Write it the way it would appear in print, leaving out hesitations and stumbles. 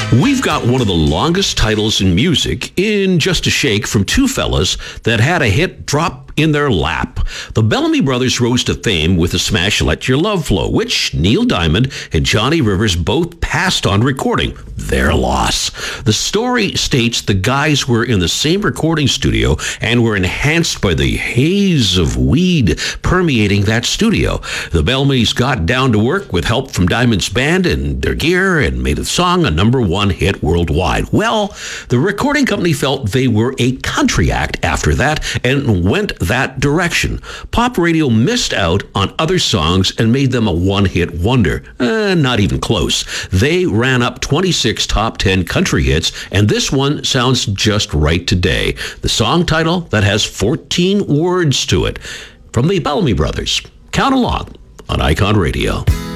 We've got one of the longest titles in music in Just a Shake from two fellas that had a hit drop in their lap. The Bellamy Brothers rose to fame with the smash Let Your Love Flow, which Neil Diamond and Johnny Rivers both passed on recording. Their loss. The story states the guys were in the same recording studio and were enhanced by the haze of weed permeating that studio. The Bellamys got down to work with help from Diamond's band and their gear and made the song a #1 hit worldwide. Well, the recording company felt they were a country act after that and went that direction. Pop radio missed out on other songs and made them a one-hit wonder. Not even close. They ran up 26 top 10 country hits, and this one sounds just right today. The song title that has 14 words to it. From the Bellamy Brothers. Count along on Icon Radio.